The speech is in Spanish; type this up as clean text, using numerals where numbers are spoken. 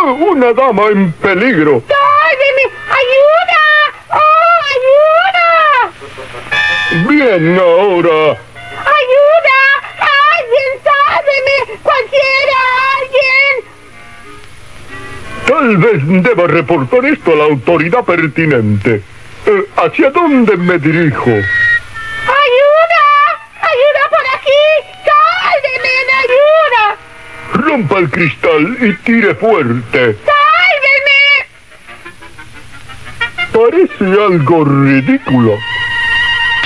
Una dama en peligro. ¡Sálveme! ¡Ayuda! ¡Oh, ayuda! Bien, ahora. ¡Ayuda! ¡Alguien, sálveme! ¡Cualquiera! ¡Alguien! Tal vez deba reportar esto a la autoridad pertinente. ¿Hacia dónde me dirijo? ¡Ayuda! ¡Ayuda por aquí! ¡Sálveme! ¡Ayuda! Rompa el cristal y tire fuerte. ¡Sálveme! Parece algo ridículo.